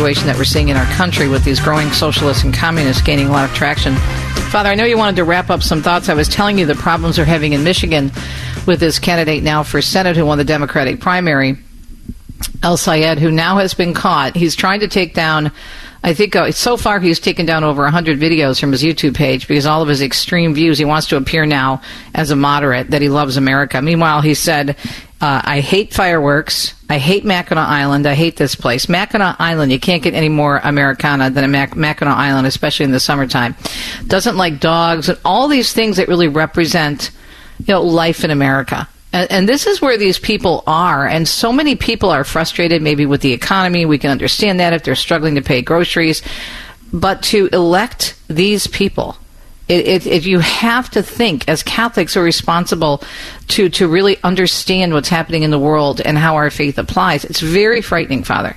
situation that we're seeing in our country with these growing socialists and communists gaining a lot of traction. Father, I know you wanted to wrap up some thoughts. I was telling you the problems they're having in Michigan with this candidate now for Senate who won the Democratic primary, El Sayed, who now has been caught. He's trying to take down, I think, so far he's taken down over 100 videos from his YouTube page because all of his extreme views, he wants to appear now as a moderate, that he loves America. Meanwhile, he said, I hate fireworks. I hate Mackinac Island. I hate this place. Mackinac Island, you can't get any more Americana than a Mackinac Island, especially in the summertime. Doesn't like dogs and all these things that really represent, life in America. And this is where these people are. And so many people are frustrated maybe with the economy. We can understand that if they're struggling to pay groceries. But to elect these people, if you have to think, as Catholics, are responsible to really understand what's happening in the world and how our faith applies. It's very frightening, Father.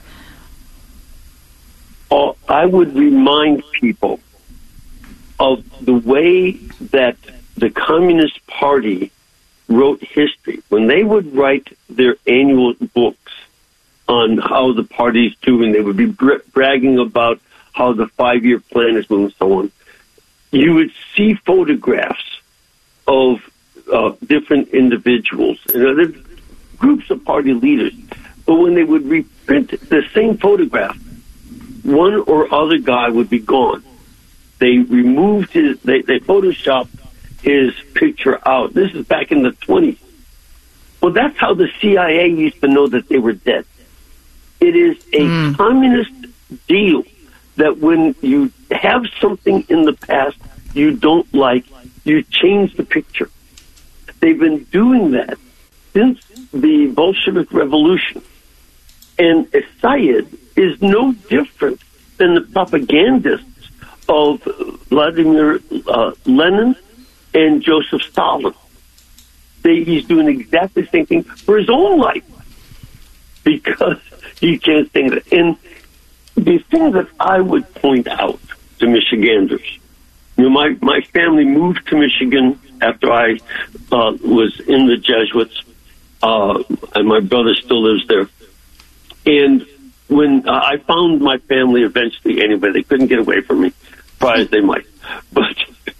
I would remind people of the way that the Communist Party wrote history. When they would write their annual books on how the party's doing, they would be bragging about how the 5-year plan is moving and so on. You would see photographs of different individuals and other groups of party leaders. But when they would reprint the same photograph, one or other guy would be gone. They removed they photoshopped his picture out. This is back in the 20s. Well, that's how the CIA used to know that they were dead. It is a communist deal that when you have something in the past you don't like, you change the picture. They've been doing that since the Bolshevik Revolution. And Sayed is no different than the propagandists of Vladimir Lenin and Joseph Stalin. He's doing exactly the same thing for his own life because he can't think of it. And the thing that I would point out to Michiganders, my family moved to Michigan after I was in the Jesuits, and my brother still lives there. And when I found my family eventually anyway, they couldn't get away from me, try as they might. But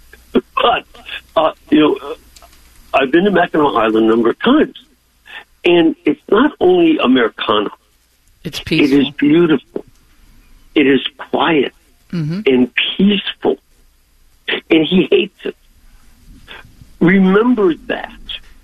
I've been to Mackinac Island a number of times, and it's not only Americana. It's peaceful. It is beautiful. It is quiet and peaceful, and he hates it. Remember that.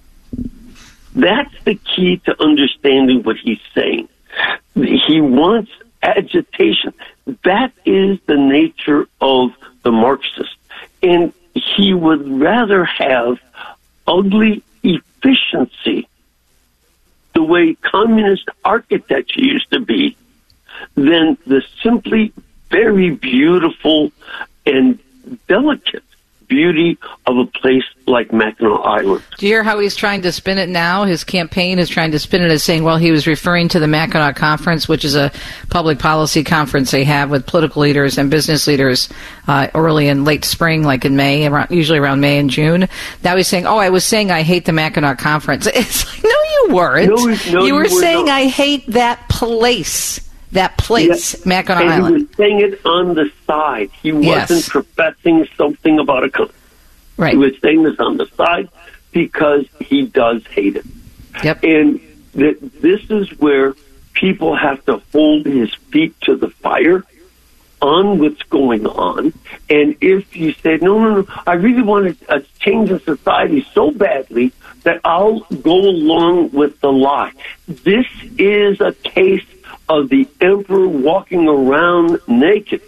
That's the key to understanding what he's saying. He wants agitation. That is the nature of the Marxist. And he would rather have ugly efficiency, the way communist architecture used to be, than the simply very beautiful and delicate beauty of a place like Mackinac Island. Do you hear how he's trying to spin it now? His campaign is trying to spin it as saying, well, he was referring to the Mackinac Conference, which is a public policy conference they have with political leaders and business leaders early and late spring, like in May, usually around May and June. Now he's saying, I was saying I hate the Mackinac Conference. It's like, no, you weren't. No, you were saying not. I hate that place. Mackinac and Island. He was saying it on the side. He wasn't professing something about a country. Right. He was saying this on the side because he does hate it. Yep. And this is where people have to hold his feet to the fire on what's going on. And if you say, no, I really want a change in society so badly that I'll go along with the lie. This is a case of the emperor walking around naked,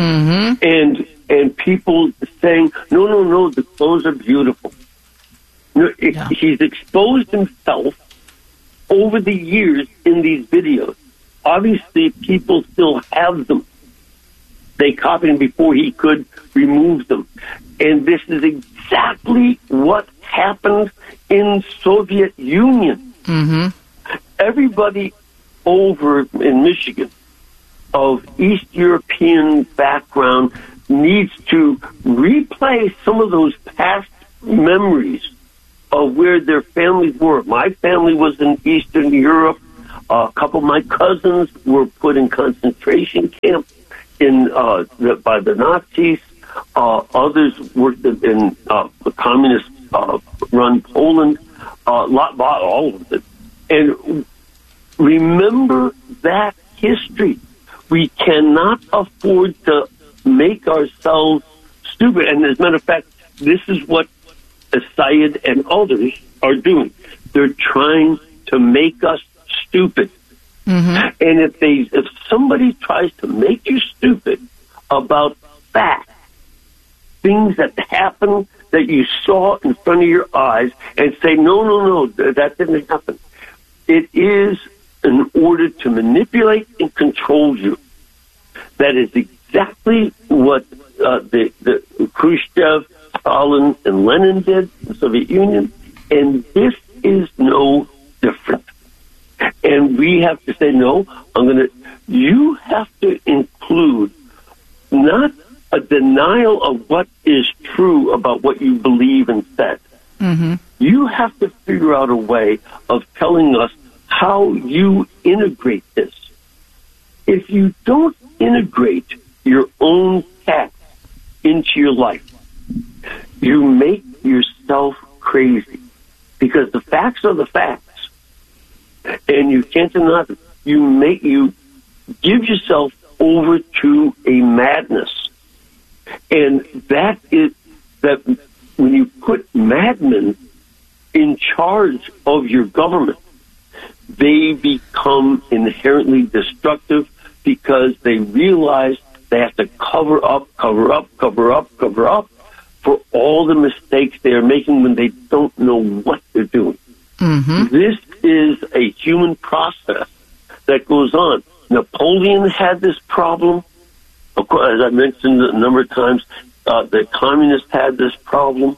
and people saying, no, the clothes are beautiful. He's exposed himself over the years in these videos. Obviously, people still have them. They copied him before he could remove them. And this is exactly what happened in Soviet Union. Everybody over in Michigan of East European background needs to replay some of those past memories of where their families were. My family was in Eastern Europe. A couple of my cousins were put in concentration camps by the Nazis. Others worked in communist-run Poland. All of it. And remember that history. We cannot afford to make ourselves stupid. And as a matter of fact, this is what Assayed and others are doing. They're trying to make us stupid. And if somebody tries to make you stupid about facts, things that happen that you saw in front of your eyes, and say, no, that didn't happen. It is in order to manipulate and control you. That is exactly what the Khrushchev, Stalin, and Lenin did in the Soviet Union, and this is no different. And we have to say, no, you have to include not a denial of what is true about what you believe and said. You have to figure out a way of telling us how you integrate this. If you don't integrate your own facts into your life, you make yourself crazy, because the facts are the facts, and you can't deny them. You give yourself over to a madness, and that is that when you put madmen in charge of your government, they become inherently destructive, because they realize they have to cover up for all the mistakes they are making when they don't know what they're doing. This is a human process that goes on. Napoleon had this problem. Of course, as I mentioned a number of times, the communists had this problem.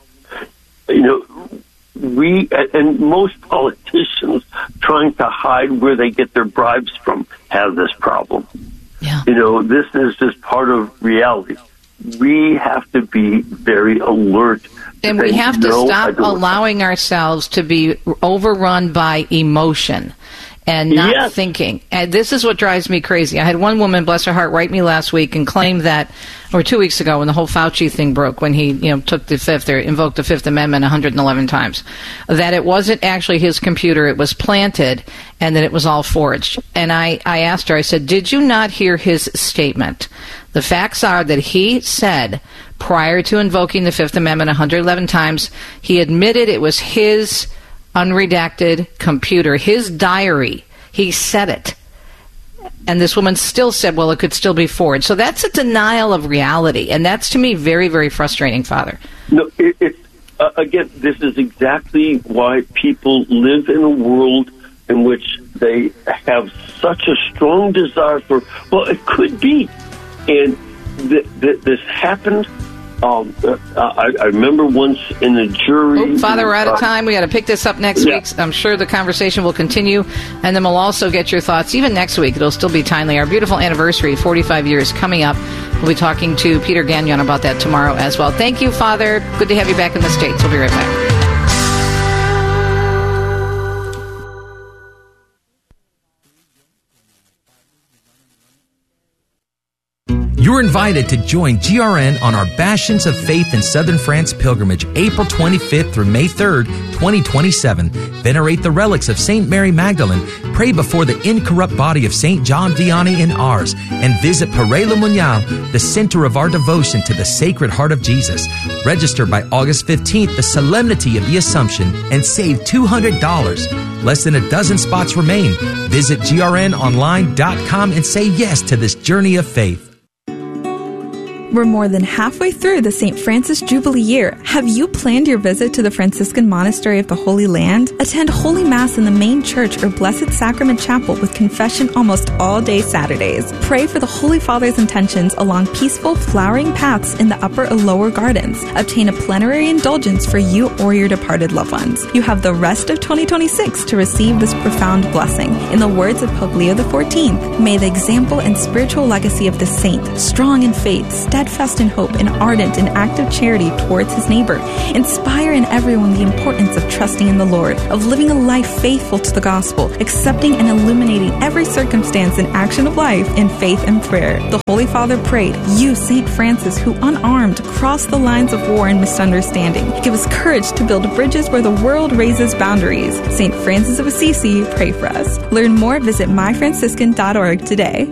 We and most politicians trying to hide where they get their bribes from have this problem. This is just part of reality. We have to be very alert. And we have to stop allowing ourselves to be overrun by emotion and not thinking. And this is what drives me crazy. I had one woman, bless her heart, write me last week and claim that, or 2 weeks ago when the whole Fauci thing broke, when he invoked the Fifth Amendment 111 times, that it wasn't actually his computer, it was planted, and that it was all forged. And I asked her, I said, did you not hear his statement? The facts are that he said, prior to invoking the Fifth Amendment 111 times, he admitted it was his unredacted computer, his diary. He said it. And this woman still said, well, it could still be forged. So that's a denial of reality. And that's, to me, very, very frustrating, Father. No, again, this is exactly why people live in a world in which they have such a strong desire for, well, it could be. And this happened. I remember once in a jury. Father, we're out of time. We got to pick this up next week. I'm sure the conversation will continue, and then we'll also get your thoughts. Even next week, it'll still be timely. Our beautiful anniversary, 45 years coming up. We'll be talking to Peter Gagnon about that tomorrow as well. Thank you, Father. Good to have you back in the States. We'll be right back. You're invited to join GRN on our Bastions of Faith in Southern France pilgrimage, April 25th through May 3rd, 2027. Venerate the relics of St. Mary Magdalene, pray before the incorrupt body of St. John Vianney in Ars, and visit Père Le Monial, the center of our devotion to the Sacred Heart of Jesus. Register by August 15th, the Solemnity of the Assumption, and save $200. Less than a dozen spots remain. Visit grnonline.com and say yes to this journey of faith. We're more than halfway through the St. Francis Jubilee year. Have you planned your visit to the Franciscan Monastery of the Holy Land? Attend Holy Mass in the main church or Blessed Sacrament Chapel with confession almost all day Saturdays. Pray for the Holy Father's intentions along peaceful, flowering paths in the upper or lower gardens. Obtain a plenary indulgence for you or your departed loved ones. You have the rest of 2026 to receive this profound blessing. In the words of Pope Leo XIV, may the example and spiritual legacy of the saint, strong in faith, steady steadfast in hope and ardent in active charity towards his neighbor. Inspire in everyone the importance of trusting in the Lord, of living a life faithful to the gospel, accepting and illuminating every circumstance and action of life in faith and prayer. The Holy Father prayed, you, St. Francis, who unarmed crossed the lines of war and misunderstanding, give us courage to build bridges where the world raises boundaries. St. Francis of Assisi, pray for us. Learn more, visit myfranciscan.org today.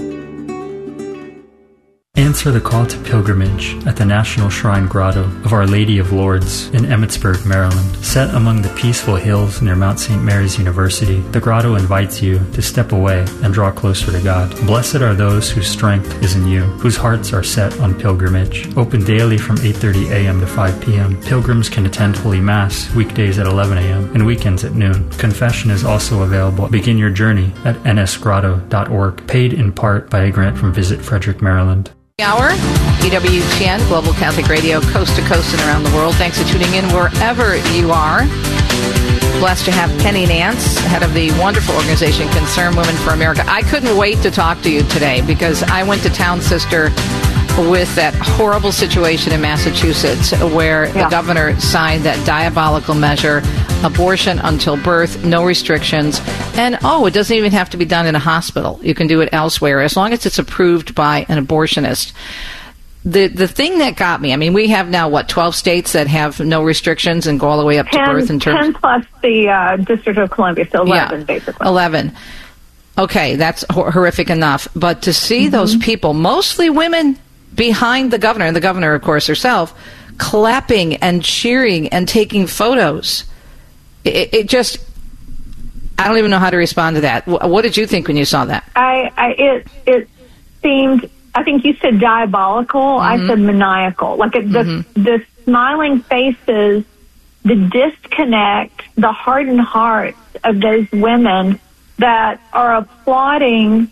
Answer the call to pilgrimage at the National Shrine Grotto of Our Lady of Lourdes in Emmitsburg, Maryland. Set among the peaceful hills near Mount St. Mary's University, the grotto invites you to step away and draw closer to God. Blessed are those whose strength is in you, whose hearts are set on pilgrimage. Open daily from 8:30 a.m. to 5 p.m. Pilgrims can attend Holy Mass weekdays at 11 a.m. and weekends at noon. Confession is also available. Begin your journey at nsgrotto.org, paid in part by a grant from Visit Frederick, Maryland. Hour, EWTN, Global Catholic Radio, coast to coast and around the world. Thanks for tuning in wherever you are. Blessed to have Penny Nance, head of the wonderful organization Concerned Women for America. I couldn't wait to talk to you today because I went to Town Sister with that horrible situation in Massachusetts where the governor signed that diabolical measure, abortion until birth, no restrictions, and it doesn't even have to be done in a hospital. You can do it elsewhere as long as it's approved by an abortionist. The thing that got me, I mean, we have now, 12 states that have no restrictions and go all the way up to birth in terms... 10 plus the District of Columbia, so 11 basically. 11. Okay, that's horrific enough. But to see those people, mostly women, behind the governor, and the governor, of course, herself, clapping and cheering and taking photos. It just, I don't even know how to respond to that. What did you think when you saw that? It seemed, I think you said diabolical, I said maniacal. Like the smiling faces, the disconnect, the hardened hearts of those women that are applauding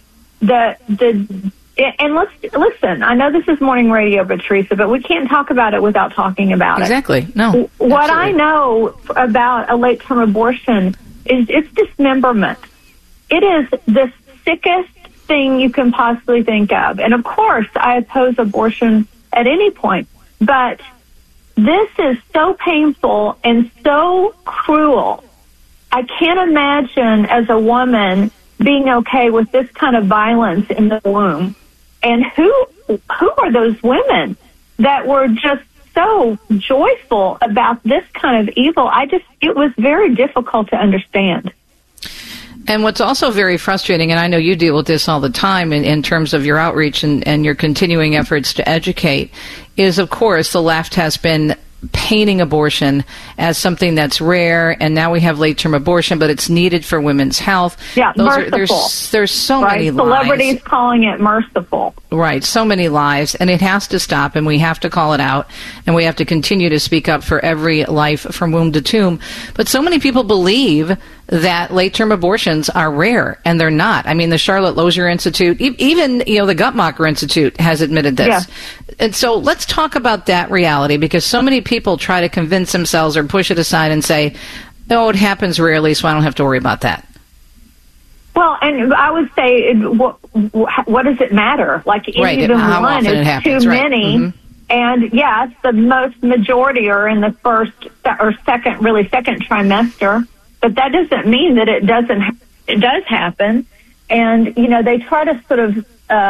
and listen, I know this is morning radio, but Teresa, but we can't talk about it without talking about it. Exactly. No. What I know about a late-term abortion is it's dismemberment. It is the sickest thing you can possibly think of. And, of course, I oppose abortion at any point. But this is so painful and so cruel. I can't imagine as a woman being okay with this kind of violence in the womb. And who are those women that were just so joyful about this kind of evil? It was very difficult to understand. And what's also very frustrating, and I know you deal with this all the time in terms of your outreach and your continuing efforts to educate, is, of course, the left has been painting abortion as something that's rare, and now we have late-term abortion, but it's needed for women's health. Yeah, merciful. There's so many lies. Celebrities calling it merciful. Right, so many lies, and it has to stop, and we have to call it out, and we have to continue to speak up for every life from womb to tomb. But so many people believe that late-term abortions are rare, and they're not. I mean, the Charlotte Lozier Institute, even the Guttmacher Institute has admitted this. Yeah. And so let's talk about that reality, because so many people try to convince themselves or push it aside and say, it happens rarely, so I don't have to worry about that. Well, and I would say, what does it matter? Like, even one is too many. Mm-hmm. And yes, the majority are in the first or second trimester. But that doesn't mean that it does happen. And, they try to sort of,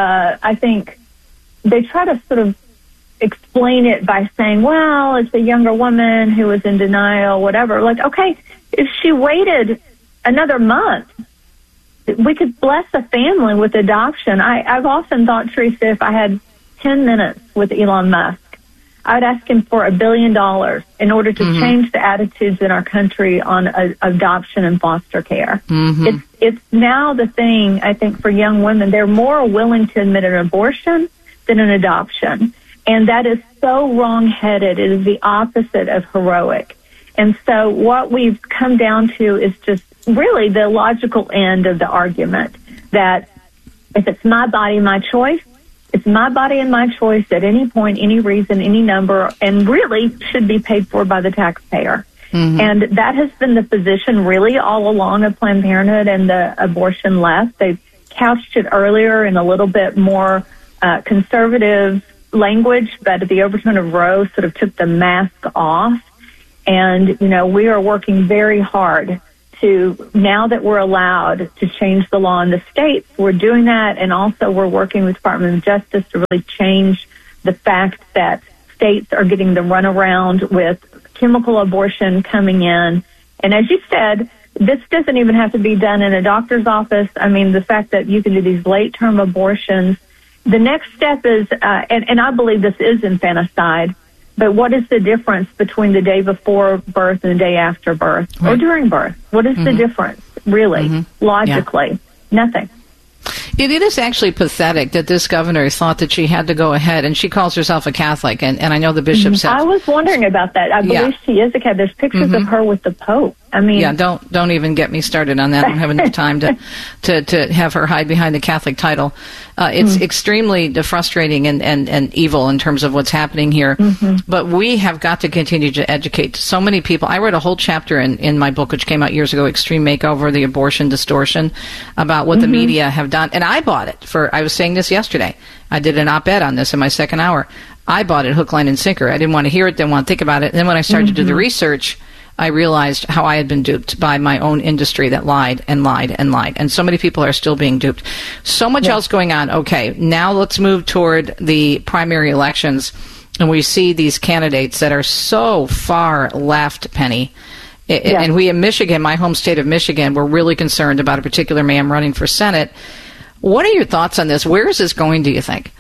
explain it by saying, well, it's a younger woman who was in denial, whatever. Like, okay, if she waited another month, we could bless a family with adoption. I've often thought, Teresa, if I had 10 minutes with Elon Musk, I'd ask him for $1 billion in order to change the attitudes in our country on adoption and foster care. Mm-hmm. It's now the thing, I think, for young women. They're more willing to admit an abortion than an adoption. And that is so wrong-headed. It is the opposite of heroic. And so what we've come down to is just really the logical end of the argument that if it's my body, my choice, it's my body and my choice at any point, any reason, any number, and really should be paid for by the taxpayer. Mm-hmm. And that has been the position really all along of Planned Parenthood and the abortion left. They've couched it earlier in a little bit more conservative language, but the overturn of Roe sort of took the mask off. And, we are working very hard to, now that we're allowed to change the law in the states, we're doing that. And also we're working with the Department of Justice to really change the fact that states are getting the runaround with chemical abortion coming in. And as you said, this doesn't even have to be done in a doctor's office. I mean, the fact that you can do these late-term abortions. The next step is, and I believe this is infanticide, but what is the difference between the day before birth and the day after birth or during birth? What is the difference, really, logically? Yeah. Nothing. It is actually pathetic that this governor thought that she had to go ahead, and she calls herself a Catholic, and I know the bishop said... I was wondering about that. I believe she is a Catholic. There's pictures of her with the Pope. I mean... Yeah, don't even get me started on that. I don't have enough time to have her hide behind the Catholic title. It's extremely frustrating and evil in terms of what's happening here. But we have got to continue to educate so many people. I wrote a whole chapter in my book, which came out years ago, Extreme Makeover, the Abortion Distortion, about what the media have done. And I bought it I was saying this yesterday. I did an op-ed on this in my second hour. I bought it hook, line, and sinker. I didn't want to hear it, didn't want to think about it. And then when I started to do the research, I realized how I had been duped by my own industry that lied and lied and lied. And so many people are still being duped. So much else going on. Okay, now let's move toward the primary elections. And we see these candidates that are so far left, Penny. And we in Michigan, my home state of Michigan, we're really concerned about a particular man running for Senate. What are your thoughts on this? Where is this going, do you think?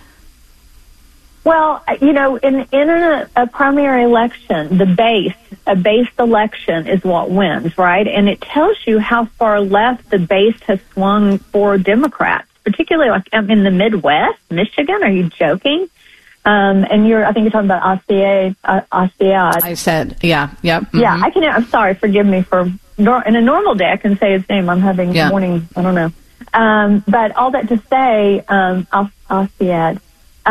Well, in a primary election, a base election is what wins, right? And it tells you how far left the base has swung for Democrats, particularly like in the Midwest, Michigan. Are you joking? And I think you're talking about Astiad. I said, yeah, yep. Yeah, I'm sorry, forgive me in a normal day I can say his name. I'm having morning, I don't know. But all that to say, Astiad,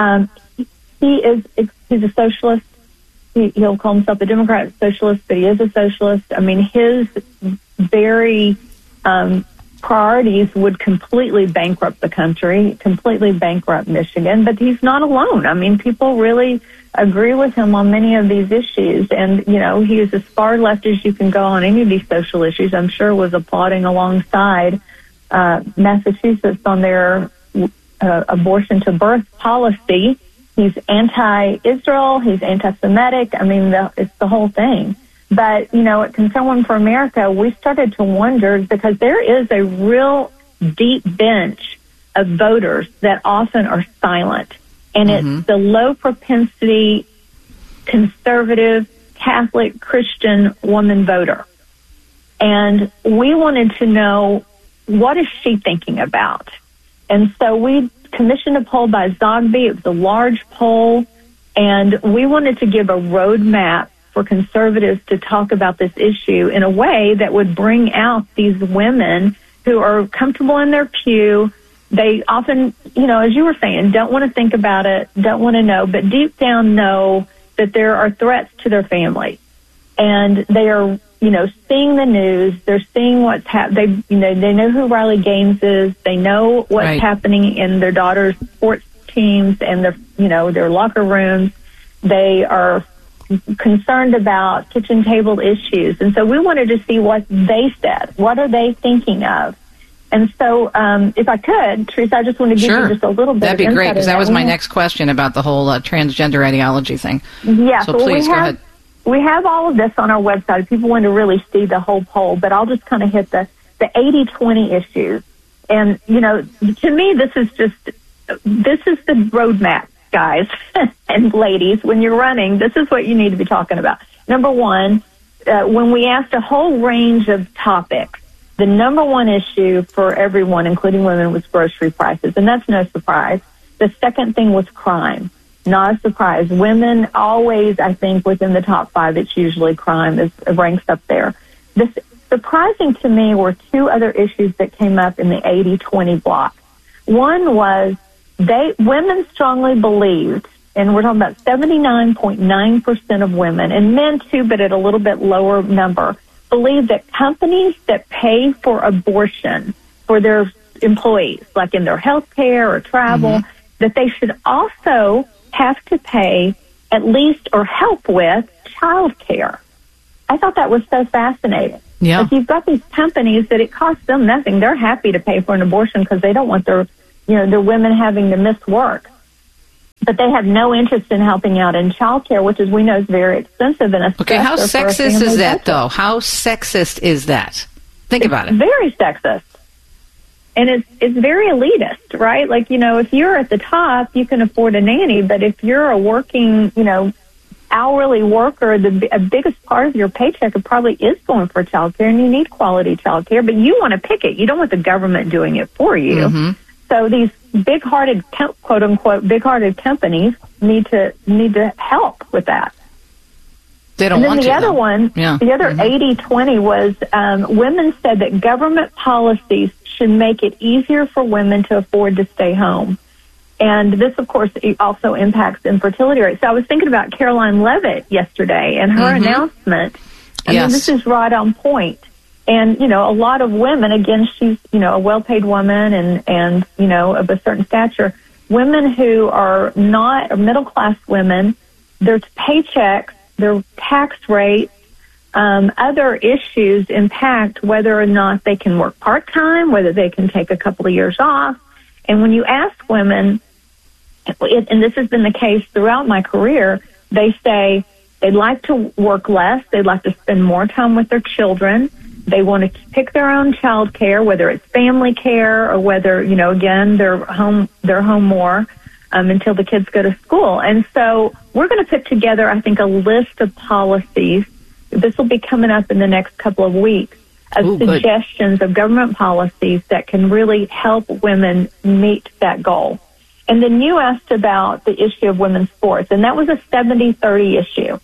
he's a socialist. He'll call himself a Democrat socialist, but he is a socialist. I mean, his very priorities would completely bankrupt the country, completely bankrupt Michigan, but he's not alone. I mean, people really agree with him on many of these issues, and, he is as far left as you can go on any of these social issues. I'm sure was applauding alongside Massachusetts on their abortion to birth policy. He's anti-Israel. He's anti-Semitic. I mean, it's the whole thing. But, at Concern Women for America, we started to wonder because there is a real deep bench of voters that often are silent. And it's the low propensity, conservative, Catholic, Christian woman voter. And we wanted to know, what is she thinking about? And so we commissioned a poll by Zogby. It was a large poll, and we wanted to give a roadmap for conservatives to talk about this issue in a way that would bring out these women who are comfortable in their pew. They often, as you were saying, don't want to think about it, don't want to know, but deep down know that there are threats to their family. And they are, seeing the news. They're seeing what's happening. They know who Riley Gaines is. They know what's happening in their daughter's sports teams and their locker rooms. They are concerned about kitchen table issues. And so we wanted to see what they said. What are they thinking of? And so, if I could, Teresa, I just want to give you just a little bit. That'd be great, because that was my next question about the whole transgender ideology thing. Yeah, so please go ahead. We have all of this on our website if people want to really see the whole poll, but I'll just kind of hit the 80-20 issues. And, to me, this is the roadmap, guys and ladies. When you're running, this is what you need to be talking about. Number one, when we asked a whole range of topics, the number one issue for everyone, including women, was grocery prices, and that's no surprise. The second thing was crime. Not a surprise. Women always, I think, within the top five, it's usually crime ranks up there. Surprising to me were two other issues that came up in the 80-20 block. One was women strongly believed, and we're talking about 79.9% of women, and men too, but at a little bit lower number, believe that companies that pay for abortion for their employees, like in their health care or travel, that they should also have to pay at least or help with child care. I thought that was so fascinating. Yeah. Like, you've got these companies that it costs them nothing. They're happy to pay for an abortion because they don't want their women having to miss work. But they have no interest in helping out in child care, which, as we know, is very expensive. And okay, how sexist is that, though? How sexist is that? Think about it. Very sexist. And it's very elitist, right? Like, if you're at the top, you can afford a nanny. But if you're a working, hourly worker, the biggest part of your paycheck probably is going for child care, and you need quality child care. But you want to pick it. You don't want the government doing it for you. Mm-hmm. So these big-hearted, quote-unquote, big-hearted companies need to help with that. They don't want to. And then the other one, the other 80-20 was women said that government policies should make it easier for women to afford to stay home. And this, of course, also impacts infertility rates. So I was thinking about Caroline Leavitt yesterday and her announcement. I mean, this is right on point. And, a lot of women, again, she's, a well-paid woman and, of a certain stature. Women who are not middle-class women, their paychecks, their tax rates, other issues impact whether or not they can work part-time, whether they can take a couple of years off. And when you ask women, and this has been the case throughout my career, they say they'd like to work less, they'd like to spend more time with their children. They want to pick their own child care, whether it's family care or whether, again, they're home more until the kids go to school. And so we're going to put together, I think, a list of policies. This will be coming up in the next couple of weeks of suggestions of government policies that can really help women meet that goal. And then you asked about the issue of women's sports, and that was a 70-30 issue.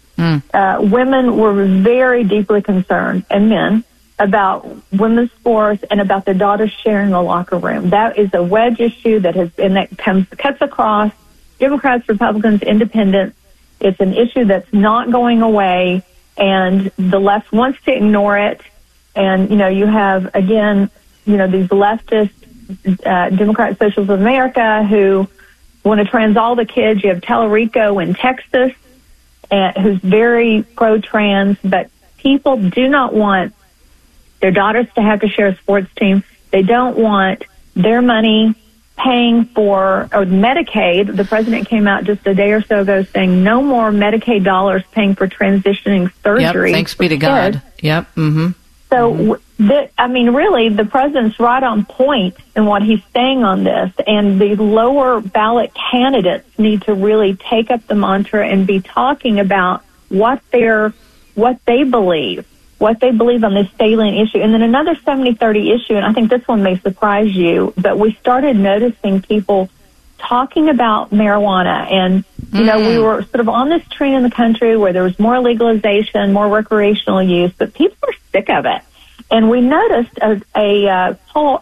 Women were very deeply concerned, and men, about women's sports and about their daughters sharing a locker room. That is a wedge issue that cuts across Democrats, Republicans, Independents. It's an issue that's not going away, and the left wants to ignore it. And, you have, again, these leftist Democrat Socialists of America who want to trans all the kids. You have Tellerico in Texas, who's very pro-trans, but people do not want their daughters to have to share a sports team. They don't want their money paying for Medicaid. The president came out just a day or so ago saying no more Medicaid dollars paying for transitioning surgery. Yep, thanks be to God. Yep. Mm-hmm. So, really, the president's right on point in what he's saying on this, and the lower ballot candidates need to really take up the mantra and be talking about what they believe on this salient issue. And then another 70-30 issue, and I think this one may surprise you, but we started noticing people talking about marijuana. And, we were sort of on this train in the country where there was more legalization, more recreational use, but people are sick of it. And we noticed a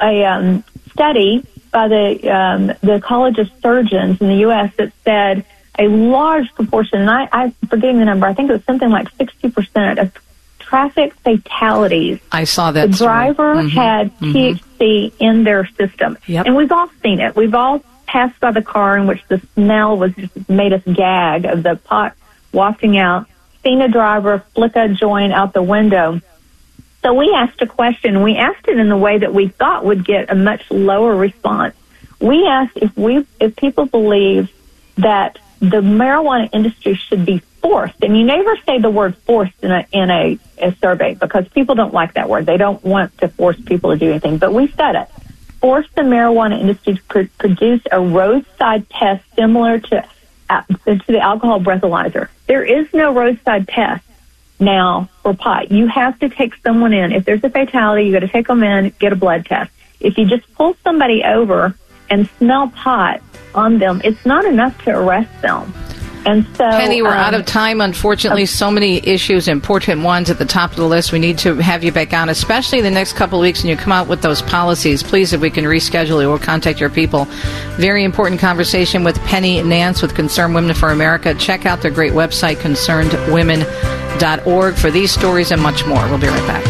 study by the College of Surgeons in the U.S. that said a large proportion, and I'm forgetting the number, I think it was something like 60% of traffic fatalities. I saw that. The driver had THC in their system. Yep. And we've all seen it. We've all passed by the car in which the smell was just made us gag of the pot wafting out, seen a driver flick a joint out the window. So we asked a question. We asked it in the way that we thought would get a much lower response. We asked if people believe that the marijuana industry should be forced, and you never say the word forced in a survey because people don't like that word. They don't want to force people to do anything, but we said it. Force the marijuana industry to produce a roadside test similar to the alcohol breathalyzer. There is no roadside test now for pot. You have to take someone in. If there's a fatality, you got to take them in, get a blood test. If you just pull somebody over and smell pot on them, it's not enough to arrest them. And so, Penny, we're out of time, unfortunately. So many issues, important ones at the top of the list. We need to have you back on, especially the next couple of weeks when you come out with those policies. Please, if we can reschedule it, we'll contact your people. Very important conversation with Penny Nance with Concerned Women for America. Check out their great website, concernedwomen.org, for these stories and much more. We'll be right back.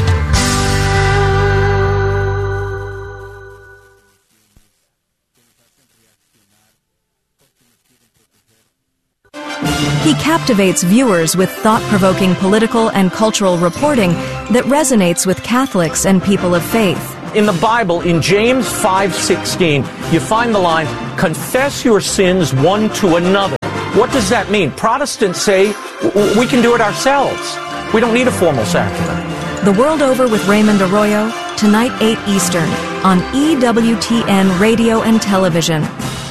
He captivates viewers with thought-provoking political and cultural reporting that resonates with Catholics and people of faith. In the Bible, in James 5:16, you find the line, confess your sins one to another. What does that mean? Protestants say we can do it ourselves. We don't need a formal sacrament. The World Over with Raymond Arroyo, tonight 8 Eastern, on EWTN Radio and Television.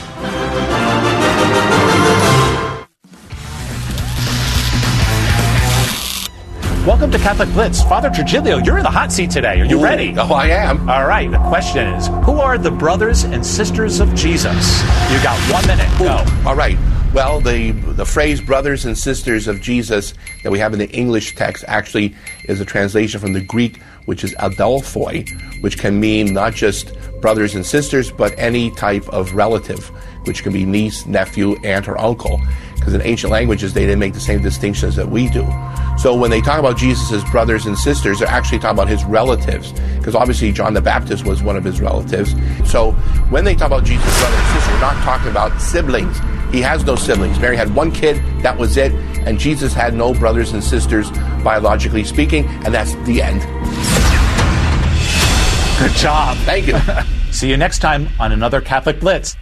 Welcome to Catholic Blitz. Father Trujillo, you're in the hot seat today. Are you ready? Oh, I am. All right. The question is, who are the brothers and sisters of Jesus? You got 1 minute. Go. All right. Well, the phrase brothers and sisters of Jesus that we have in the English text actually is a translation from the Greek, which is adelphoi, which can mean not just brothers and sisters, but any type of relative, which can be niece, nephew, aunt, or uncle. Because in ancient languages, they didn't make the same distinctions that we do. So when they talk about Jesus' brothers and sisters, they're actually talking about his relatives. Because obviously John the Baptist was one of his relatives. So when they talk about Jesus' brothers and sisters, we're not talking about siblings. He has no siblings. Mary had one kid, that was it. And Jesus had no brothers and sisters, biologically speaking. And that's the end. Good job. Thank you. See you next time on another Catholic Blitz.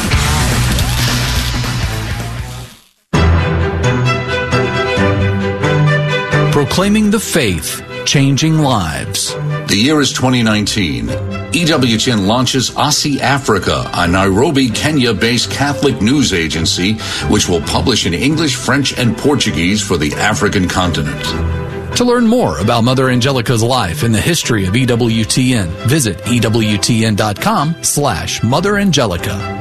Proclaiming the faith, changing lives. The year is 2019. EWTN launches ASI Africa, a Nairobi, Kenya-based Catholic news agency, which will publish in English, French, and Portuguese for the African continent. To learn more about Mother Angelica's life and the history of EWTN, visit EWTN.com/Mother Angelica.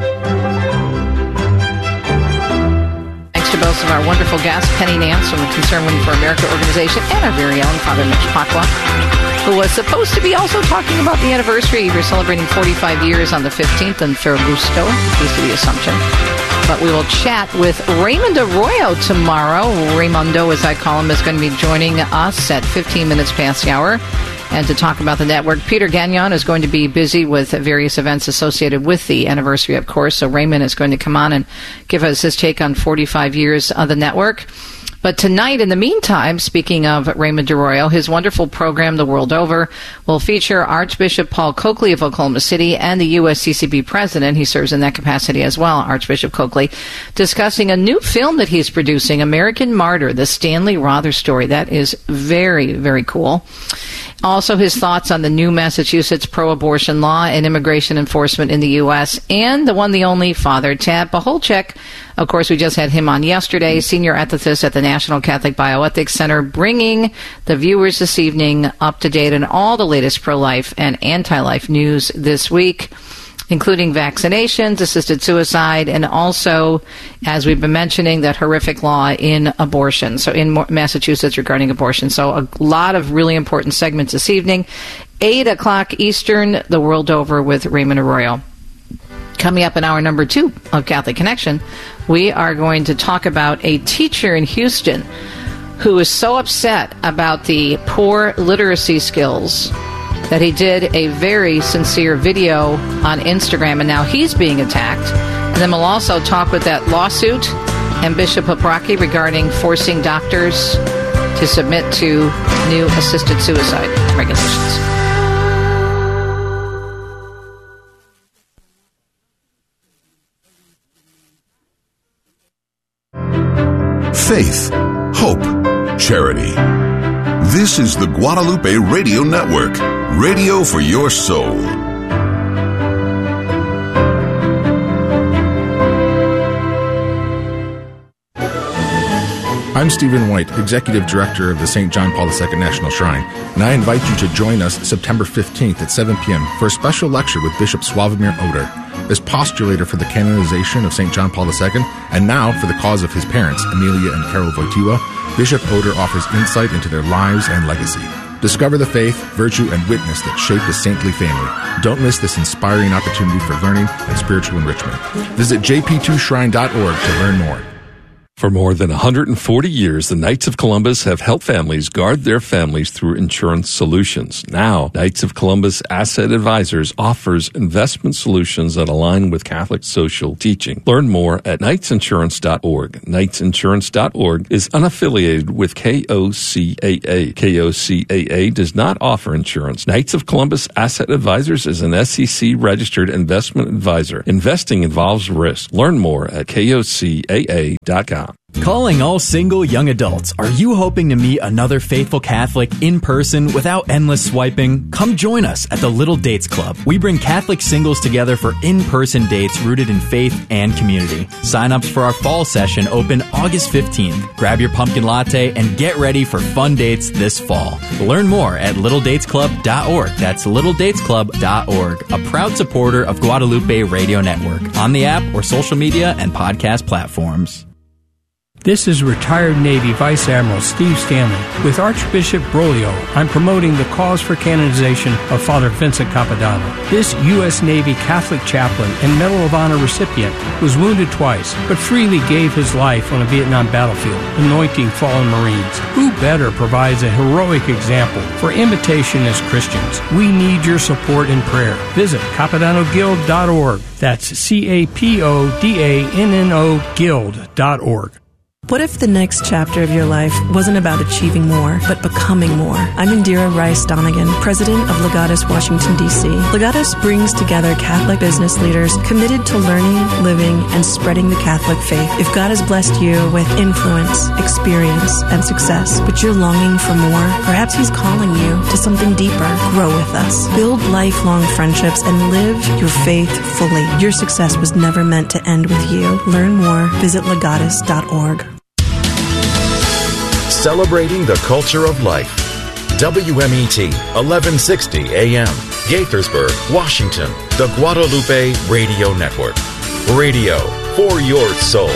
To both of our wonderful guests, Penny Nance from the Concerned Women for America organization, and our very own Father Mitch Pacwa, who was supposed to be also talking about the anniversary. We're celebrating 45 years on the 15th in Ferragusto, Feast of the Assumption. But we will chat with Raymond Arroyo tomorrow. Raymundo, as I call him, is going to be joining us at 15 minutes past the hour. And to talk about the network, Peter Gagnon is going to be busy with various events associated with the anniversary, of course. So Raymond is going to come on and give us his take on 45 years of the network. But tonight, in the meantime, speaking of Raymond Arroyo, his wonderful program, The World Over, will feature Archbishop Paul Coakley of Oklahoma City and the USCCB president. He serves in that capacity as well, Archbishop Coakley, discussing a new film that he's producing, American Martyr, the Stanley Rother story. That is very, very cool. Also, his thoughts on the new Massachusetts pro-abortion law and immigration enforcement in the U.S. And the one, the only, Father Tad Pacholczyk. Of course, we just had him on yesterday, senior ethicist at the National Catholic Bioethics Center, bringing the viewers this evening up to date on all the latest pro-life and anti-life news this week, including vaccinations, assisted suicide, and also, as we've been mentioning, that horrific law in abortion, so in Massachusetts regarding abortion. So a lot of really important segments this evening. 8 o'clock Eastern, The World Over with Raymond Arroyo. Coming up in hour number 2 of Catholic Connection, we are going to talk about a teacher in Houston who is so upset about the poor literacy skills that he did a very sincere video on Instagram, and now he's being attacked. And then we'll also talk with that lawsuit and Bishop Paprocki regarding forcing doctors to submit to new assisted suicide regulations. Faith, hope, charity. This is the Guadalupe Radio Network, radio for your soul. I'm Stephen White, Executive Director of the St. John Paul II National Shrine, and I invite you to join us September 15th at 7 p.m. for a special lecture with Bishop Sławomir Oder. As postulator for the canonization of St. John Paul II, and now for the cause of his parents, Amelia and Karol Wojtyła, Bishop Oder offers insight into their lives and legacy. Discover the faith, virtue, and witness that shaped a saintly family. Don't miss this inspiring opportunity for learning and spiritual enrichment. Visit jp2shrine.org to learn more. For more than 140 years, the Knights of Columbus have helped families guard their families through insurance solutions. Now, Knights of Columbus Asset Advisors offers investment solutions that align with Catholic social teaching. Learn more at knightsinsurance.org. Knightsinsurance.org is unaffiliated with KOCAA. KOCAA does not offer insurance. Knights of Columbus Asset Advisors is an SEC-registered investment advisor. Investing involves risk. Learn more at KOCAA.com. Calling all single young adults. Are you hoping to meet another faithful Catholic in person without endless swiping? Come join us at the Little Dates Club. We bring Catholic singles together for in-person dates rooted in faith and community. Sign-ups for our fall session open August 15th. Grab your pumpkin latte and get ready for fun dates this fall. Learn more at littledatesclub.org. That's littledatesclub.org, a proud supporter of Guadalupe Radio Network, on the app or social media and podcast platforms. This is retired Navy Vice Admiral Steve Stanley. With Archbishop Broglio, I'm promoting the cause for canonization of Father Vincent Capodanno. This U.S. Navy Catholic chaplain and Medal of Honor recipient was wounded twice, but freely gave his life on a Vietnam battlefield, anointing fallen Marines. Who better provides a heroic example for imitation as Christians? We need your support and prayer. Visit CapodannoGuild.org. That's CAPODANNO Guild.org. What if the next chapter of your life wasn't about achieving more, but becoming more? I'm Indira Rice Donegan, president of Legatus Washington, D.C. Legatus brings together Catholic business leaders committed to learning, living, and spreading the Catholic faith. If God has blessed you with influence, experience, and success, but you're longing for more, perhaps He's calling you to something deeper. Grow with us. Build lifelong friendships and live your faith fully. Your success was never meant to end with you. Learn more. Visit legatus.org. Celebrating the culture of life. WMET, 1160 AM, Gaithersburg, Washington, the Guadalupe Radio Network. Radio for your soul.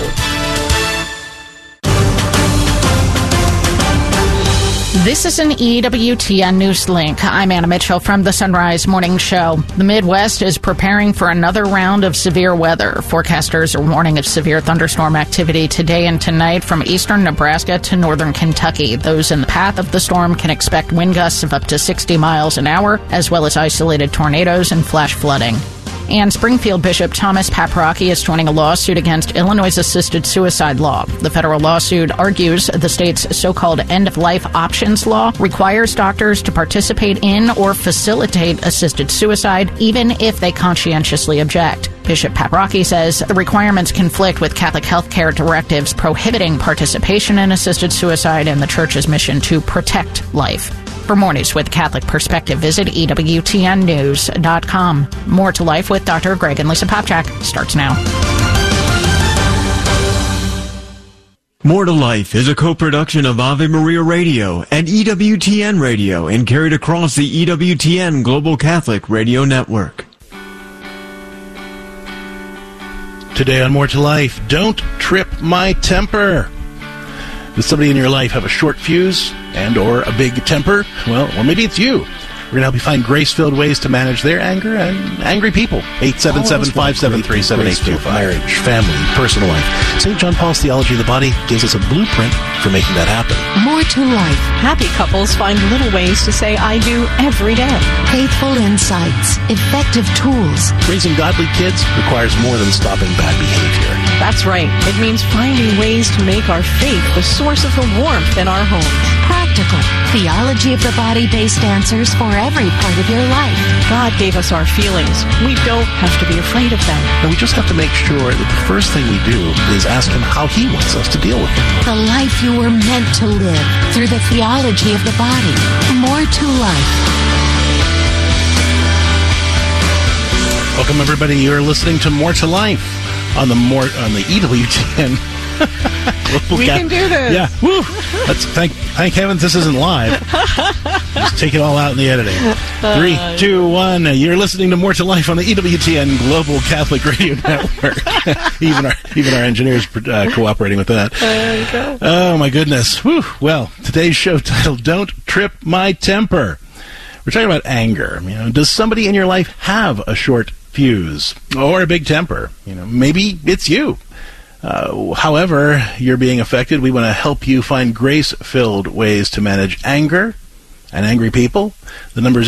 This is an EWTN News Link. I'm Anna Mitchell from the Sunrise Morning Show. The Midwest is preparing for another round of severe weather. Forecasters are warning of severe thunderstorm activity today and tonight from eastern Nebraska to northern Kentucky. Those in the path of the storm can expect wind gusts of up to 60 miles an hour, as well as isolated tornadoes and flash flooding. And Springfield Bishop Thomas Paprocki is joining a lawsuit against Illinois' assisted suicide law. The federal lawsuit argues the state's so-called end-of-life options law requires doctors to participate in or facilitate assisted suicide, even if they conscientiously object. Bishop Paprocki says the requirements conflict with Catholic healthcare directives prohibiting participation in assisted suicide and the Church's mission to protect life. For more news with Catholic Perspective, visit EWTNnews.com. More to Life with Dr. Greg and Lisa Popchak starts now. More to Life is a co-production of Ave Maria Radio and EWTN Radio and carried across the EWTN Global Catholic Radio Network. Today on More to Life, don't trip my temper. Does somebody in your life have a short fuse and or a big temper? Well, or maybe it's you. We're going to help you find grace-filled ways to manage their anger and angry people. 877-573-7825. Marriage, family, personal life. St. John Paul's Theology of the Body gives us a blueprint for making that happen. More to Life. Happy couples find little ways to say I do every day. Faithful insights. Effective tools. Raising godly kids requires more than stopping bad behavior. That's right. It means finding ways to make our faith the source of the warmth in our homes. Practical. Theology of the Body-based answers for every part of your life. God gave us our feelings. We don't have to be afraid of them. And we just have to make sure that the first thing we do is ask Him how He wants us to deal with them. The life you were meant to live through the theology of the body. More to Life. Welcome, everybody. You're listening to More to Life on the EWTN. We can do this. Yeah. Woo. Let's thank heavens this isn't live. Just take it all out in the editing. 3, 2, 1. You're listening to More to Life on the EWTN Global Catholic Radio Network. even our engineers cooperating with that. There you go. Oh my goodness. Woo. Well, today's show title: Don't Trip My Temper. We're talking about anger. Does somebody in your life have a short fuse or a big temper? Maybe it's you. However you're being affected, we want to help you find grace-filled ways to manage anger and angry people. The number is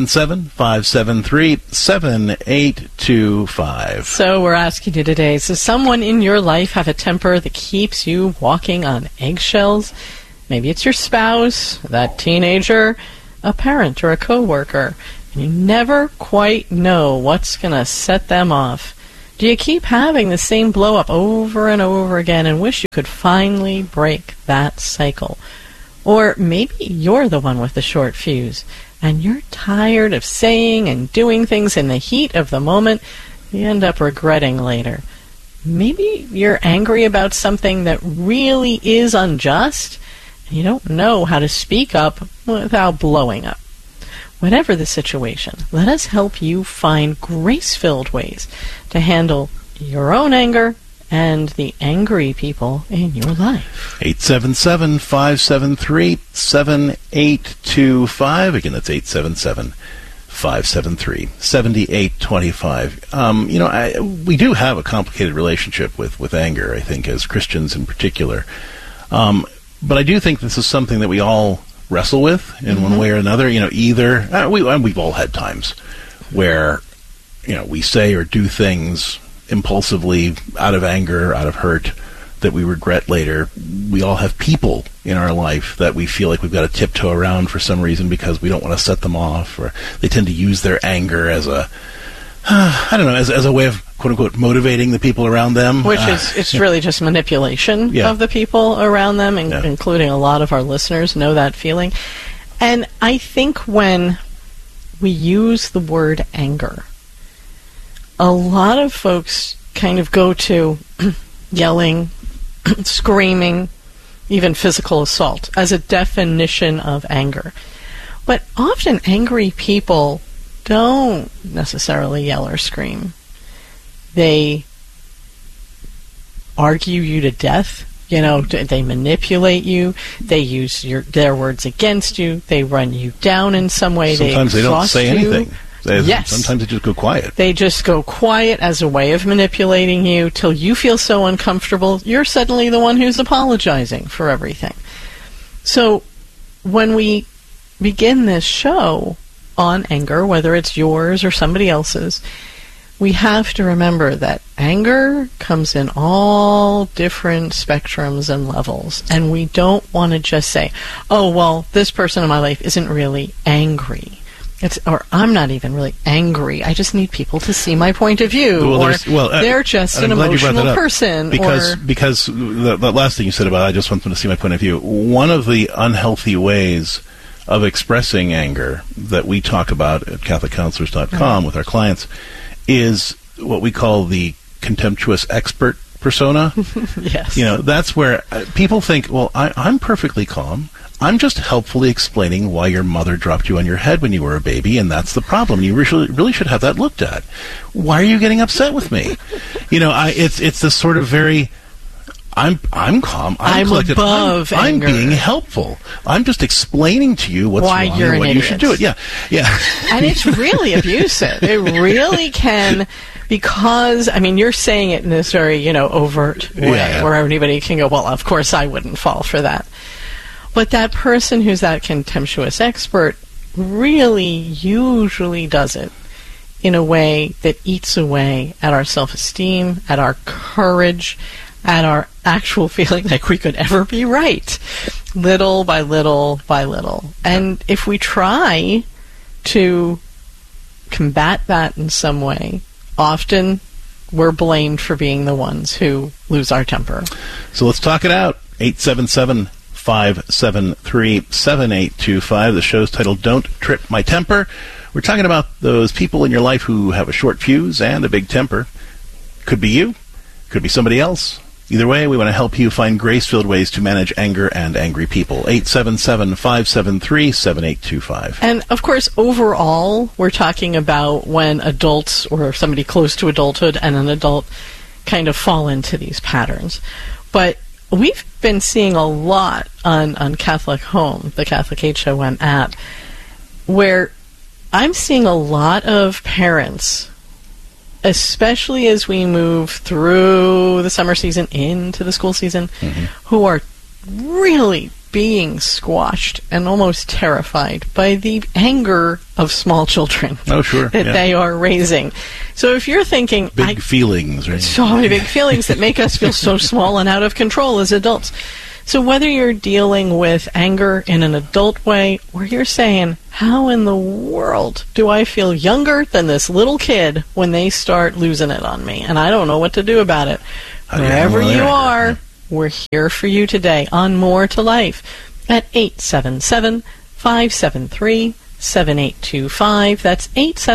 877-573-7825. So we're asking you today, does someone in your life have a temper that keeps you walking on eggshells? Maybe it's your spouse, that teenager, a parent, or a coworker, and you never quite know what's going to set them off. Do you keep having the same blow-up over and over again and wish you could finally break that cycle? Or maybe you're the one with the short fuse, and you're tired of saying and doing things in the heat of the moment you end up regretting later. Maybe you're angry about something that really is unjust, and you don't know how to speak up without blowing up. Whatever the situation, let us help you find grace-filled ways to handle your own anger and the angry people in your life. 877-573-7825. Again, that's 877-573-7825. We do have a complicated relationship with anger, I think, as Christians in particular. But I do think this is something that we all wrestle with in one way or another. We've all had times where, we say or do things impulsively out of anger, out of hurt, that we regret later. We all have people in our life that we feel like we've got to tiptoe around for some reason because we don't want to set them off, or they tend to use their anger as a as a way of quote unquote motivating the people around them, which it's really just manipulation of the people around them, including a lot of our listeners know that feeling. And I think when we use the word anger, a lot of folks kind of go to yelling, screaming, even physical assault as a definition of anger. But often angry people don't necessarily yell or scream. They argue you to death. They manipulate you. They use their words against you. They run you down in some way. Sometimes they don't say anything. Yes. Sometimes they just go quiet. They just go quiet as a way of manipulating you till you feel so uncomfortable, you're suddenly the one who's apologizing for everything. So when we begin this show on anger, whether it's yours or somebody else's, we have to remember that anger comes in all different spectrums and levels. And we don't want to just say, oh, well, this person in my life isn't really angry. Or I'm not even really angry. I just need people to see my point of view. They're just an emotional person. Because the last thing you said about I just want them to see my point of view, one of the unhealthy ways of expressing anger that we talk about at CatholicCounselors.com with our clients is what we call the contemptuous expert persona. Yes. That's where people think, well, I'm perfectly calm. I'm just helpfully explaining why your mother dropped you on your head when you were a baby, and that's the problem. You really should have that looked at. Why are you getting upset with me? It's this sort of very, I'm calm. I'm collected. Above I'm anger. being helpful. I'm just explaining to you what's why wrong you're and what you should do it. Yeah. And it's really abusive. It really can. Because, you're saying it in this very, overt way where anybody can go, well, of course I wouldn't fall for that. But that person who's that contemptuous expert really usually does it in a way that eats away at our self-esteem, at our courage, at our actual feeling like we could ever be right, little by little by little. And if we try to combat that in some way, often we're blamed for being the ones who lose our temper. So let's talk it out. 877-573-7825. The show's titled Don't Trip My Temper. We're talking about those people in your life who have a short fuse and a big temper. Could be you. Could be somebody else. Either way, we want to help you find grace-filled ways to manage anger and angry people. 877-573-7825. And, of course, overall, we're talking about when adults or somebody close to adulthood and an adult kind of fall into these patterns. But we've been seeing a lot on Catholic Home, the Catholic HOM app, where I'm seeing a lot of parents especially as we move through the summer season into the school season, who are really being squashed and almost terrified by the anger of small children that they are raising. So if you're thinking... Big feelings, right? So many big feelings that make us feel so small and out of control as adults. So whether you're dealing with anger in an adult way, or you're saying, how in the world do I feel younger than this little kid when they start losing it on me? And I don't know what to do about it. Wherever you are, we're here for you today on More to Life at 877-573-7825. That's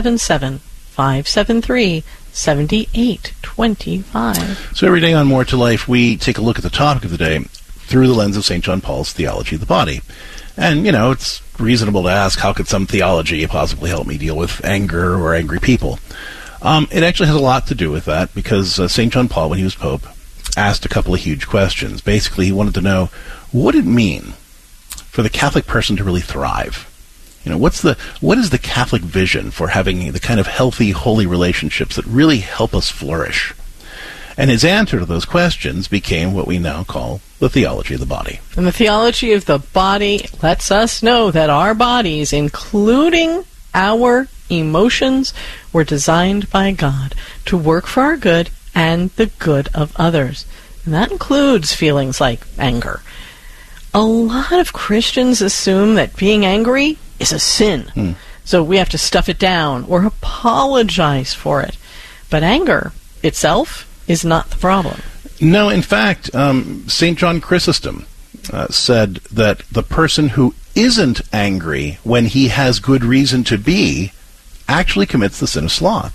877-573-7825. So every day on More to Life, we take a look at the topic of the day through the lens of St. John Paul's theology of the body. And, it's reasonable to ask, how could some theology possibly help me deal with anger or angry people? It actually has a lot to do with that, because St. John Paul, when he was Pope, asked a couple of huge questions. Basically, he wanted to know, what did it mean for the Catholic person to really thrive? What is the Catholic vision for having the kind of healthy, holy relationships that really help us flourish? And his answer to those questions became what we now call the theology of the body. And the theology of the body lets us know that our bodies, including our emotions, were designed by God to work for our good and the good of others. And that includes feelings like anger. A lot of Christians assume that being angry is a sin. So we have to stuff it down or apologize for it. But anger itself is not the problem. No, in fact, St. John Chrysostom said that the person who isn't angry when he has good reason to be actually commits the sin of sloth.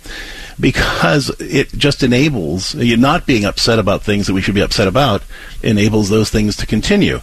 Because it just enables, not being upset about things that we should be upset about, enables those things to continue.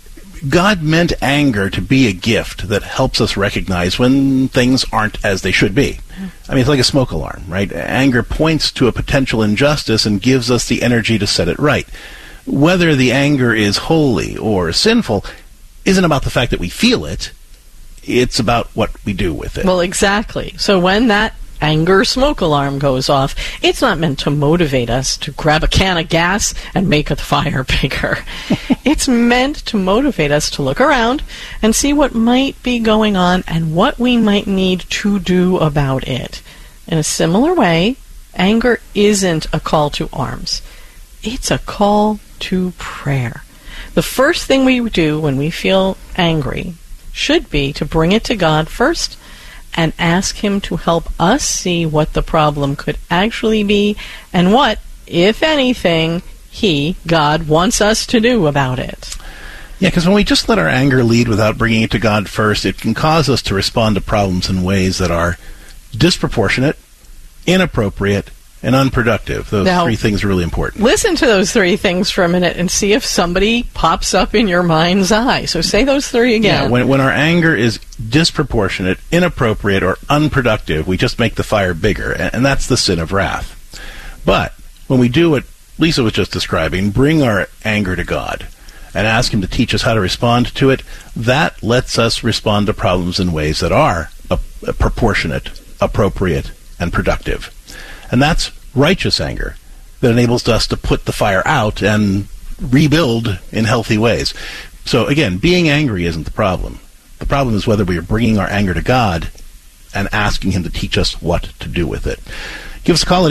God meant anger to be a gift that helps us recognize when things aren't as they should be. I mean, it's like a smoke alarm, right? Anger points to a potential injustice and gives us the energy to set it right. Whether the anger is holy or sinful isn't about the fact that we feel it. It's about what we do with it. Well, exactly. So when that anger smoke alarm goes off, it's not meant to motivate us to grab a can of gas and make the fire bigger. It's meant to motivate us to look around and see what might be going on and what we might need to do about it. In a similar way, anger isn't a call to arms. It's a call to prayer. The first thing we do when we feel angry should be to bring it to God first and ask Him to help us see what the problem could actually be and what, if anything, God, wants us to do about it. Yeah, because when we just let our anger lead without bringing it to God first, it can cause us to respond to problems in ways that are disproportionate, inappropriate, and unproductive. Those three things are really important. Listen to those three things for a minute and see if somebody pops up in your mind's eye. So say those three again. Yeah, when our anger is disproportionate, inappropriate, or unproductive, we just make the fire bigger, and that's the sin of wrath. But when we do what Lisa was just describing, bring our anger to God and ask Him to teach us how to respond to it, that lets us respond to problems in ways that are proportionate, appropriate, and productive. And that's righteous anger that enables us to put the fire out and rebuild in healthy ways. So again, being angry isn't the problem. The problem is whether we are bringing our anger to God and asking Him to teach us what to do with it. Give us a call at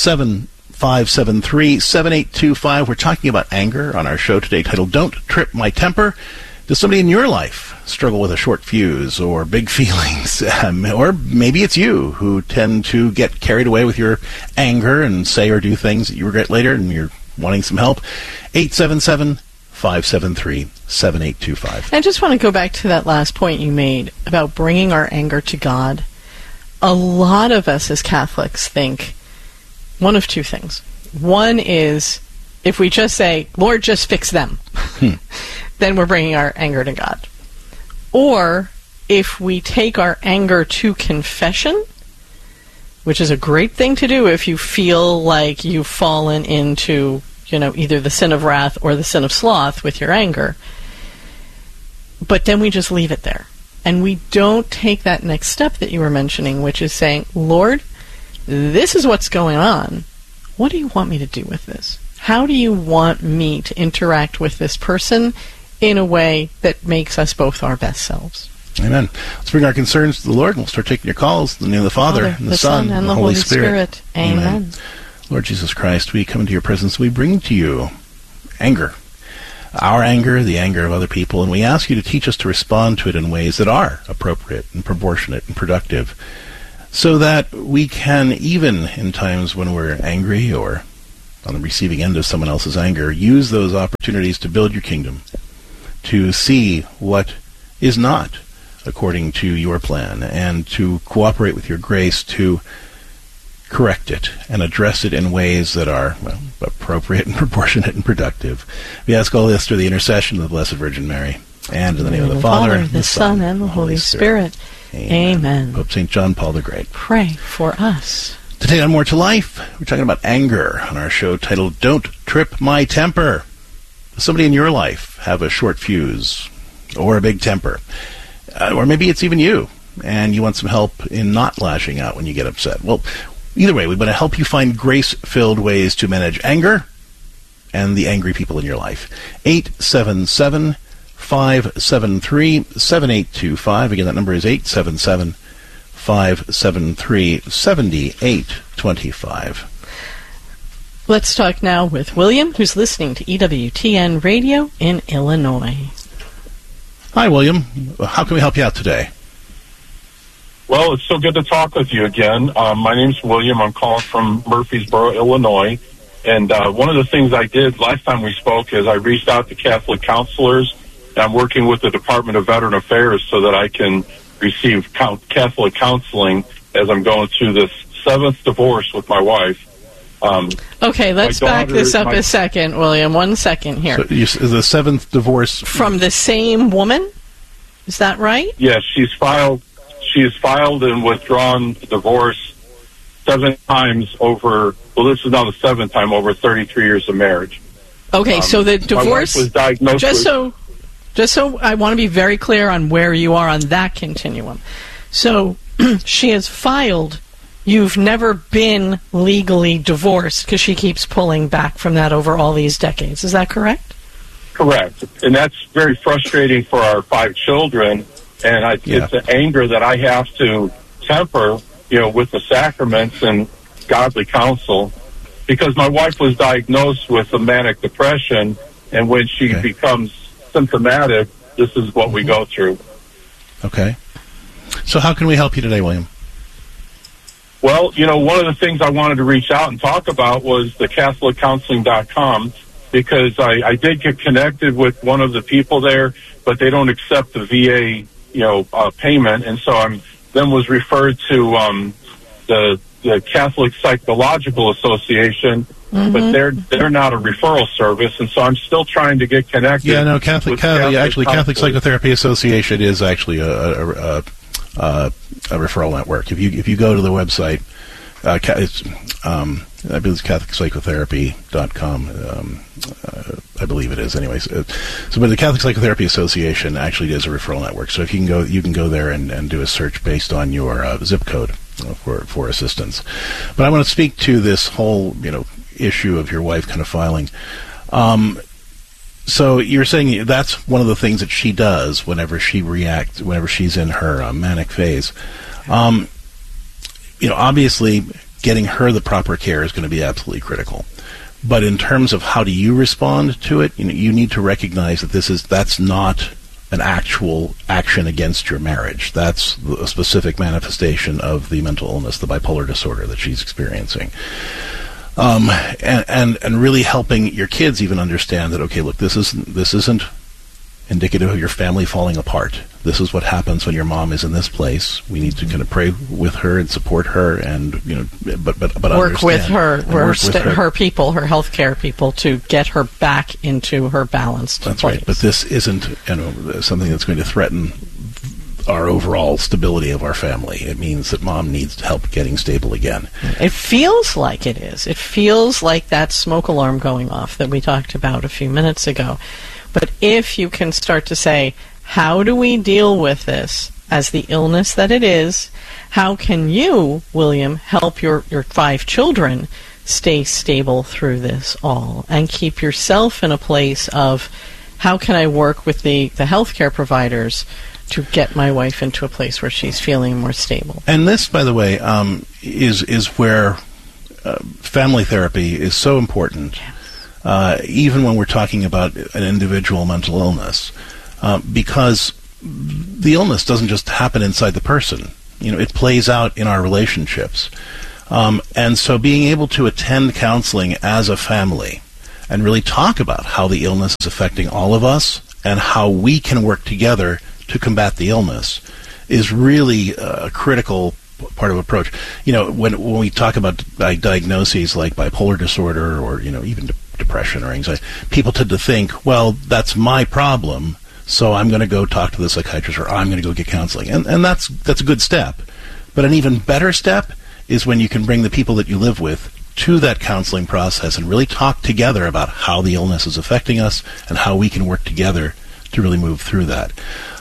877-573-7825. We're talking about anger on our show today titled Don't Trip My Temper. Does somebody in your life struggle with a short fuse or big feelings? Or maybe it's you who tend to get carried away with your anger and say or do things that you regret later and you're wanting some help. 877-573-7825. I just want to go back to that last point you made about bringing our anger to God. A lot of us as Catholics think one of two things. One is if we just say, Lord, just fix them. Then we're bringing our anger to God. Or if we take our anger to confession, which is a great thing to do if you feel like you've fallen into, either the sin of wrath or the sin of sloth with your anger. But then we just leave it there. And we don't take that next step that you were mentioning, which is saying, Lord, this is what's going on. What do you want me to do with this? How do you want me to interact with this person in a way that makes us both our best selves? Amen. Let's bring our concerns to the Lord, and we'll start taking your calls in the name of the Father, and the Son, and the Holy Spirit. Amen. Lord Jesus Christ, we come into your presence. We bring to you anger. Our anger, the anger of other people, and we ask you to teach us to respond to it in ways that are appropriate and proportionate and productive, so that we can, even in times when we're angry or on the receiving end of someone else's anger, use those opportunities to build your kingdom, to see what is not according to your plan, and to cooperate with your grace to correct it and address it in ways that are, well, appropriate and proportionate and productive. We ask all this through the intercession of the Blessed Virgin Mary, and in the name of the Father, the Son, and the Holy Spirit. Amen. Pope St. John Paul the Great, pray for us. Today on More to Life, we're talking about anger on our show titled Don't Trip My Temper. Does somebody in your life have a short fuse or a big temper? Or maybe it's even you, and you want some help in not lashing out when you get upset. Well, either way, we want to help you find grace-filled ways to manage anger and the angry people in your life. 877-573-7825. Again, that number is 877-573-7825. Let's talk now with William, who's listening to EWTN Radio in Illinois. Hi, William. How can we help you out today? Well, it's so good to talk with you again. My name's William. I'm calling from Murfreesboro, Illinois. And one of the things I did last time we spoke is I reached out to Catholic counselors. And I'm working with the Department of Veteran Affairs so that I can receive Catholic counseling as I'm going through this 7th divorce with my wife. Okay, let's back this up a second, William. 1 second here. So the 7th divorce from the same woman? Is that right? Yes, she's filed and withdrawn divorce 7 times over. Well, this is now the 7th time over 33 years of marriage. Okay, so the divorce. My wife was diagnosed just so I want to be very clear on where you are on that continuum. So she has filed. You've never been legally divorced because she keeps pulling back from that over all these decades. Is that correct? Correct. And that's very frustrating for our 5 children. And it's the anger that I have to temper, with the sacraments and godly counsel. Because my wife was diagnosed with a manic depression, and when she becomes symptomatic, this is what we go through. Okay. So how can we help you today, William? Well, one of the things I wanted to reach out and talk about was the CatholicCounseling.com, because I did get connected with one of the people there, but they don't accept the VA, payment, and so I then was referred to the Catholic Psychological Association, but they're not a referral service, and so I'm still trying to get connected. Yeah, no, Catholic Psychotherapy Association is actually a referral network. If you go to the website, it's I believe it's CatholicPsychotherapy.com. I believe it is, anyways. But the Catholic Psychotherapy Association actually is a referral network. So if you can go there and do a search based on your zip code for assistance. But I want to speak to this whole issue of your wife kind of filing. So you're saying that's one of the things that she does whenever she's in her manic phase. Obviously, getting her the proper care is going to be absolutely critical. But in terms of how do you respond to it, you need to recognize that that's not an actual action against your marriage. That's a specific manifestation of the mental illness, the bipolar disorder that she's experiencing. And really helping your kids even understand that, okay, look, this isn't indicative of your family falling apart. This is what happens when your mom is in this place. We need to kind of pray with her and support her, and but work with her, her people, her healthcare people, to get her back into her balanced place. That's right. But this isn't something that's going to threaten our overall stability of our family. It means that mom needs help getting stable again. It feels like it is. It feels like that smoke alarm going off that we talked about a few minutes ago. But if you can start to say, how do we deal with this as the illness that it is, how can you, William, help your 5 children stay stable through this all and keep yourself in a place of how can I work with the healthcare providers to get my wife into a place where she's feeling more stable? And this, by the way, is where family therapy is so important, even when we're talking about an individual mental illness, because the illness doesn't just happen inside the person. It plays out in our relationships. And so being able to attend counseling as a family and really talk about how the illness is affecting all of us and how we can work together to combat the illness is really a critical part of approach. When we talk about diagnoses like bipolar disorder or, even depression or anxiety, people tend to think, well, that's my problem, so I'm going to go talk to the psychiatrist or I'm going to go get counseling. And that's a good step. But an even better step is when you can bring the people that you live with to that counseling process and really talk together about how the illness is affecting us and how we can work together to really move through that.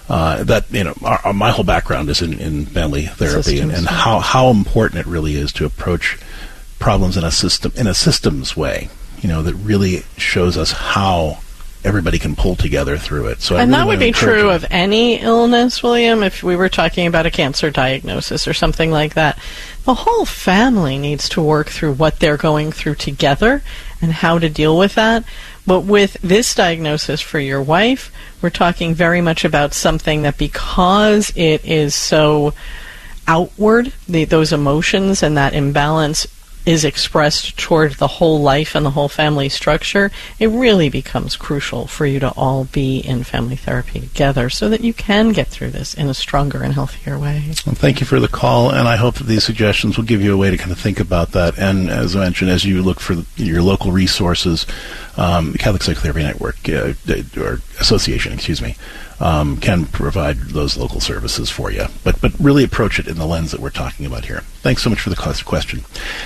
My whole background is in family therapy and how important it really is to approach problems in a systems way, that really shows us how everybody can pull together through it. And that would be true of any illness, William, if we were talking about a cancer diagnosis or something like that. The whole family needs to work through what they're going through together and how to deal with that. But with this diagnosis for your wife, we're talking very much about something that, because it is so outward, those emotions and that imbalance is expressed toward the whole life and the whole family structure, it really becomes crucial for you to all be in family therapy together so that you can get through this in a stronger and healthier way. Well, thank you for the call, and I hope that these suggestions will give you a way to kind of think about that. And as I mentioned, as you look for your local resources, Catholic Psychotherapy Network, or Association, can provide those local services for you. But really approach it in the lens that we're talking about here. Thanks so much for the question.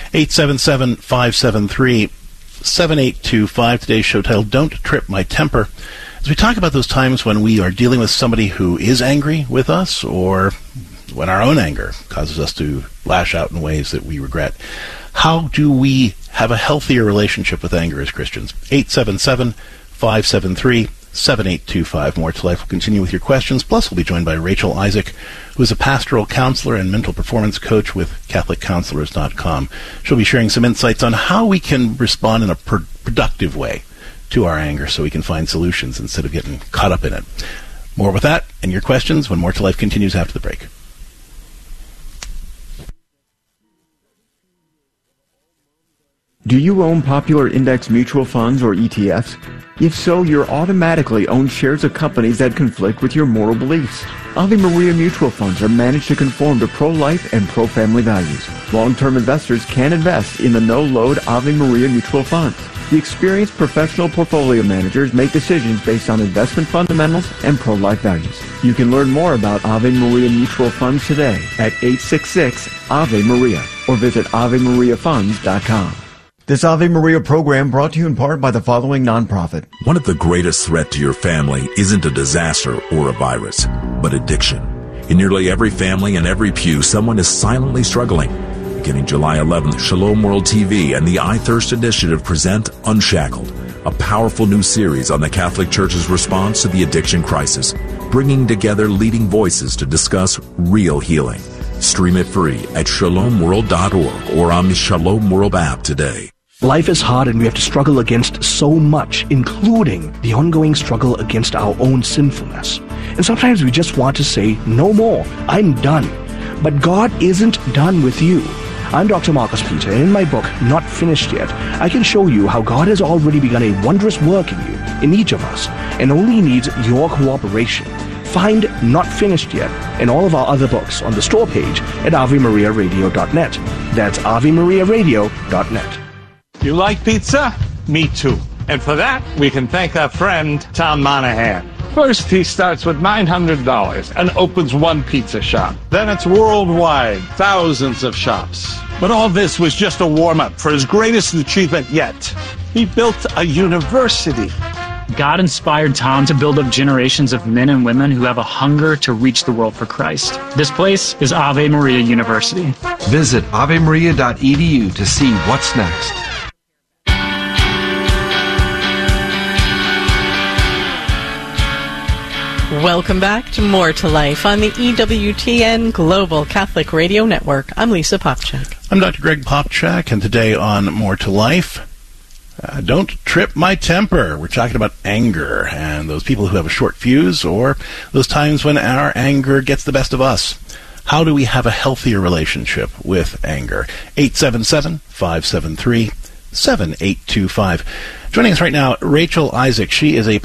877-573-7825. Today's show title, Don't Trip My Temper. As we talk about those times when we are dealing with somebody who is angry with us, or when our own anger causes us to lash out in ways that we regret, how do we have a healthier relationship with anger as Christians? 877-573-7825. More to Life will continue with your questions. Plus, we'll be joined by Rachel Isaac, who is a pastoral counselor and mental performance coach with CatholicCounselors.com. She'll be sharing some insights on how we can respond in a productive way to our anger so we can find solutions instead of getting caught up in it. More with that and your questions when More to Life continues after the break. Do you own popular index mutual funds or ETFs? If so, you're automatically own shares of companies that conflict with your moral beliefs. Ave Maria mutual funds are managed to conform to pro-life and pro-family values. Long-term investors can invest in the no-load Ave Maria mutual funds. The experienced professional portfolio managers make decisions based on investment fundamentals and pro-life values. You can learn more about Ave Maria mutual funds today at 866-AVE-MARIA or visit AveMariaFunds.com. This Ave Maria program brought to you in part by the following nonprofit. One of the greatest threats to your family isn't a disaster or a virus, but addiction. In nearly every family and every pew, someone is silently struggling. Beginning July 11th, Shalom World TV and the I Thirst Initiative present Unshackled, a powerful new series on the Catholic Church's response to the addiction crisis, bringing together leading voices to discuss real healing. Stream it free at shalomworld.org or on the Shalom World app today. Life is hard and we have to struggle against so much, including the ongoing struggle against our own sinfulness. And sometimes we just want to say, no more, I'm done. But God isn't done with you. I'm Dr. Marcus Peter, and in my book, Not Finished Yet, I can show you how God has already begun a wondrous work in you, in each of us, and only needs your cooperation. Find Not Finished Yet and all of our other books on the store page at AveMariaRadio.net. That's AveMariaRadio.net. You like pizza? Me too. And for that, we can thank our friend, Tom Monahan. First, he starts with $900 and opens one pizza shop. Then it's worldwide, thousands of shops. But all this was just a warm-up for his greatest achievement yet. He built a university. God inspired Tom to build up generations of men and women who have a hunger to reach the world for Christ. This place is Ave Maria University. Visit avemaria.edu to see what's next. Welcome back to More to Life on the EWTN Global Catholic Radio Network. I'm Lisa Popchak. I'm Dr. Greg Popchak, and today on More to Life, don't trip my temper. We're talking about anger and those people who have a short fuse, or those times when our anger gets the best of us. How do we have a healthier relationship with anger? 877-573-7825. Joining us right now, Rachel Isaac. She is a